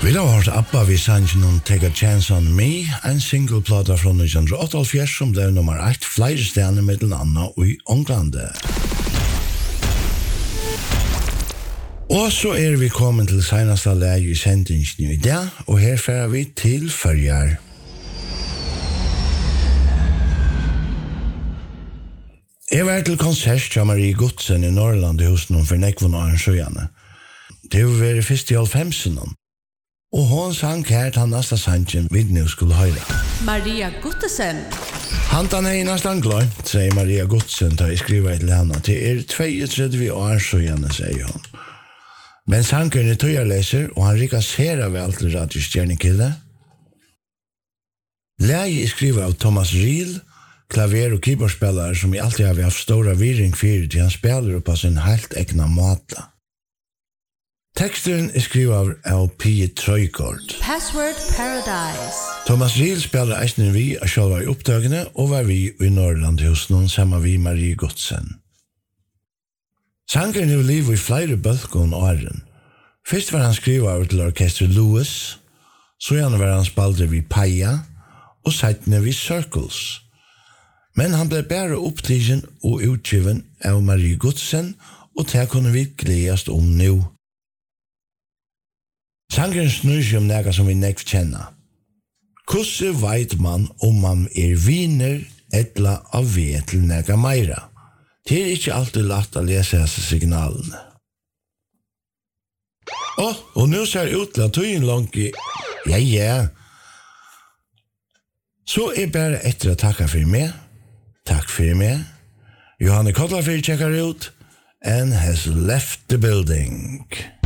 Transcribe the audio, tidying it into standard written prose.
Vi har hørt Abba vid sangen om Take a Chance on Me, en singleplata fra 1988 som ble nummer 1 flere stjerner med den andre i Ånglande. Og så vi kommet til seneste leie i sendingen i dag, og her fører vi til Førjar. Jeg var til konsert til Marie Godsen i Norrland i husen for Nekvån og Arnsjøjane. Det var vært først i 90-ene. Og hon sang her til neste sangen vi nå skulle høre. Maria Gottesen. Han er nesten glemt, sier Maria Godsen, da jeg skriver til henne. Det 32 år siden, sier hun. Men sangeren tøyerleser, og han rikasserer vel til radiostjernekilde. Leie skriver av Thomas Riel, klaver- og keyboardspillere som I alltid har haft stora virring for til han spiller på sin helt egna måte. Teksten skrivet av Pia Trøykort. Password Paradise. Thomas Riel spiller eisen vi av sjølva I opptøkene, og var vi I Norrland hos noen sammen vi Marie Godsen. Sangeren I liv I flere bølger åren. Først var han skrivet av til orkester Lewis, så var han spaldre vi Paia, og seitene vi Circles. Men han ble bare opptidsen og utgiven av Marie Godsen, og det kunne vi gledast om nå. Sangeren snur seg om noe som vi nekv kjenner. Hvordan vet man om man viner etla av ved til noe meira? Det ikke alltid lagt å lese disse signalene. Og nå ser det ut til at tøyen langt I... Ja. Så bare etter å takke for meg. Takk for meg. Johanne Kottafyr checker ut and has left the building.